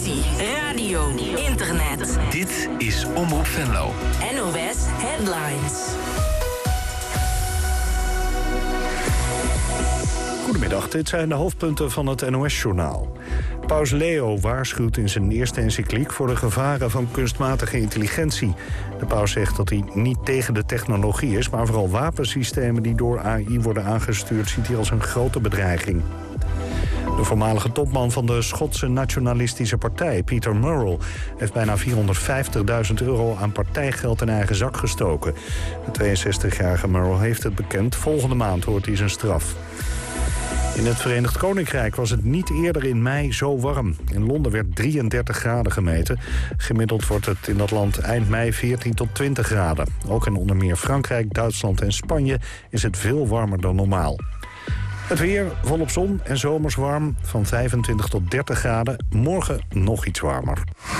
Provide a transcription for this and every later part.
televisie, radio, internet. Dit is Omroep Venlo. NOS Headlines. Goedemiddag, dit zijn de hoofdpunten van het NOS-journaal. Paus Leo waarschuwt in zijn eerste encycliek voor de gevaren van kunstmatige intelligentie. De paus zegt dat hij niet tegen de technologie is, maar vooral wapensystemen die door AI worden aangestuurd ziet hij als een grote bedreiging. De voormalige topman van de Schotse nationalistische partij, Peter Murrell, heeft bijna €450.000 aan partijgeld in eigen zak gestoken. De 62-jarige Murrell heeft het bekend. Volgende maand hoort hij zijn straf. In het Verenigd Koninkrijk was het niet eerder in mei zo warm. In Londen werd 33 graden gemeten. Gemiddeld wordt het in dat land eind mei 14 tot 20 graden. Ook in onder meer Frankrijk, Duitsland en Spanje is het veel warmer dan normaal. Het weer volop zon en zomers warm van 25 tot 30 graden. Morgen nog iets warmer.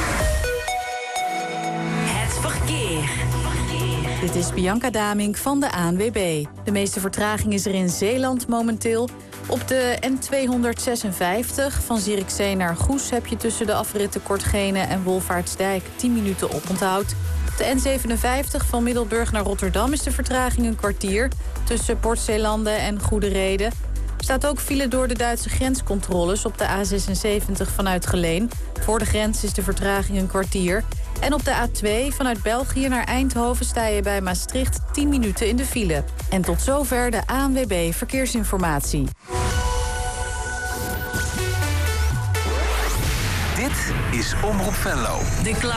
Het verkeer. Dit is Bianca Damink van de ANWB. De meeste vertraging is er in Zeeland momenteel. Op de N256 van Zierikzee naar Goes heb je tussen de afritten Kortgene en Wolvaartsdijk 10 minuten oponthoud. Op de N57 van Middelburg naar Rotterdam is de vertraging een kwartier tussen Port Zeelanden en Goede Reden. Er staat ook file door de Duitse grenscontroles op de A76 vanuit Geleen. Voor de grens is de vertraging een kwartier. En op de A2 vanuit België naar Eindhoven sta je bij Maastricht 10 minuten in de file. En tot zover de ANWB Verkeersinformatie. Dit is Omroep Venlo. De